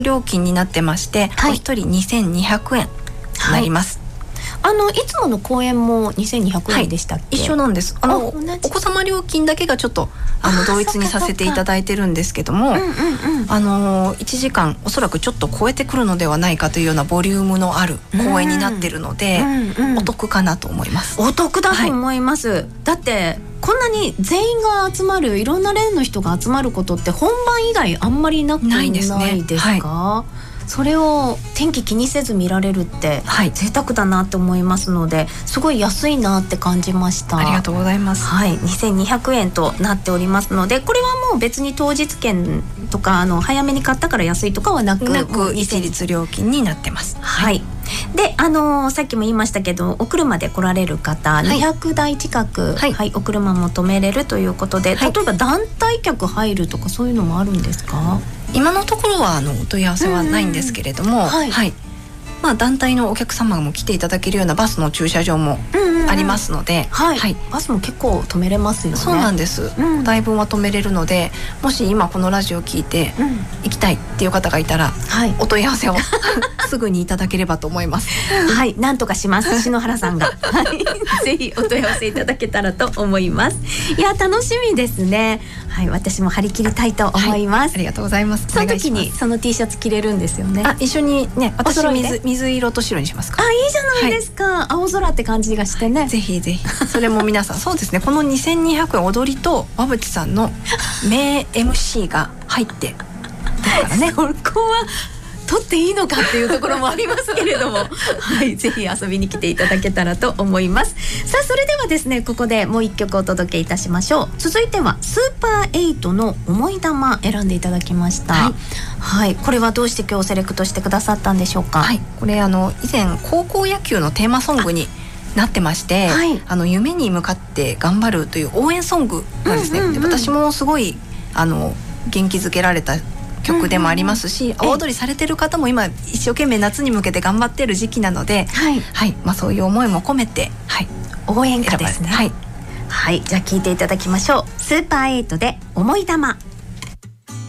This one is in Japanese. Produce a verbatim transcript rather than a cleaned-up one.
料金になってまして、はい、お一人にせんにひゃくえんになります。 はい、あのいつもの公演もにせんにひゃくえんでしたっけ？ はい、一緒なんです。あのお子様料金だけがちょっとあの同一にさせていただいてるんですけども、あのいちじかんおそらくちょっと超えてくるのではないかというようなボリュームのある公演になってるので、うんうんうん、お得かなと思います。 お得だと思います。はい、だってこんなに全員が集まる、いろんな連の人が集まることって本番以外あんまりなくないですか？ないですね。はい、それを天気気にせず見られるって贅沢だなって思いますので、すごい安いなって感じました。 ありがとうございます。 はい、にせんにひゃくえんとなっておりますので、これはもう別に当日券とかあの早めに買ったから安いとかはなく、 なく一律料金になってます。 はい、であのー、さっきも言いましたけど、お車で来られる方、はい、にひゃくだい近く、はいはい、お車も止めれるということで、はい、例えば団体客入るとかそういうのもあるんですか？ 今のところはあのお問い合わせはないんですけれども、はいはい、まあ、団体のお客様も来ていただけるようなバスの駐車場もありますので、 はいはい、バスも結構止めれますよね。 そうなんです、うん、だいぶは止めれるので、もし今このラジオを聞いて行きたいっていう方がいたら、はい、お問い合わせをすぐにいただければと思います。 はい、なんとかします篠原さんが、はい、ぜひお問い合わせいただけたらと思います。いや楽しみですね。はい、私も張り切りたいと思います。 はい、ありがとうございます。 その時にその T シャツ着れるんですよね。 あ、一緒にね、私水水色と白にしますか？ あ、いいじゃないですか、はい、青空って感じがしてね、 はい、ぜひぜひそれも皆さんそうですね、このにせんにひゃくえん踊りと馬淵さんの名 エムシー が入ってだからねそこは取っていいのかっていうところもありますけれどもはい、ぜひ遊びに来ていただけたらと思います。さあそれではですね、ここでもう一曲お届けいたしましょう。続いてはスーパーエイトの思い玉選んでいただきました。はい、はい、これはどうして今日セレクトしてくださったんでしょうか？ はい、これあの以前高校野球のテーマソングになってまして、はい、あの夢に向かって頑張るという応援ソングなんですね。うんうんうん、で私もすごいあの元気づけられた曲でもありますし、阿波踊りされてる方も今一生懸命夏に向けて頑張ってる時期なので、はいはい、まあ、そういう思いも込めて、はい、 応援歌ですね。はい、はい、じゃあ聴いていただきましょう。スーパーエイトで思い玉。